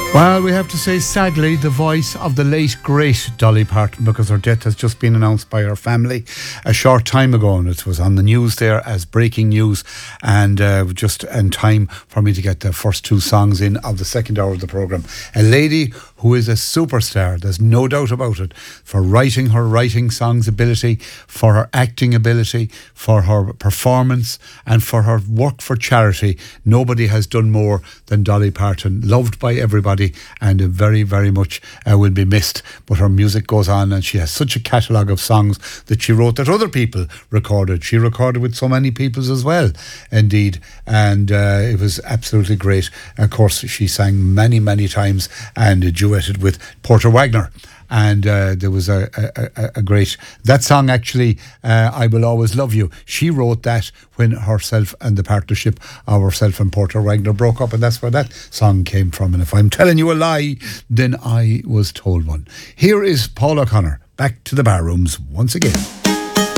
Well, we have to say, sadly, the voice of the late, great Dolly Parton, because her death has just been announced by her family a short time ago, and it was on the news there as breaking news, and just in time for me to get the first two songs in of the second hour of the programme. A lady who is a superstar, there's no doubt about it, for her writing songs ability, for her acting ability, for her performance, and for her work for charity. Nobody has done more than Dolly Parton, loved by everybody, and very, very much will be missed. But her music goes on, and she has such a catalogue of songs that she wrote that other people recorded. She recorded with so many people's as well, indeed, and it was absolutely great. Of course, she sang many, many times and duetted with Porter Wagner. And there was a great, that song actually, I Will Always Love You, she wrote that when herself and the partnership of herself and Porter Wagner broke up, and that's where that song came from. And if I'm telling you a lie, then I was told one. Here is Paul O'Connor, back to the bar rooms once again.